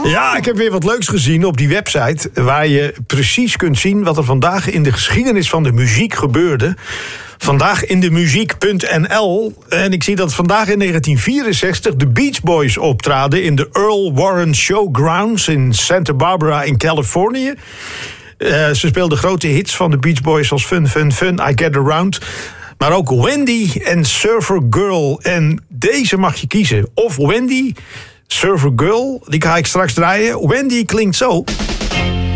Ja, ik heb weer wat leuks gezien op die website, waar je precies kunt zien wat er vandaag in de geschiedenis van de muziek gebeurde. Vandaag in de muziek.nl. En ik zie dat vandaag in 1964 de Beach Boys optraden in de Earl Warren Showgrounds in Santa Barbara in Californië. Ze speelden grote hits van de Beach Boys als Fun, Fun, Fun, I Get Around. Maar ook Wendy en Surfer Girl. En deze mag je kiezen. Of Wendy, Surfer Girl, die ga ik straks draaien. Wendy klinkt zo.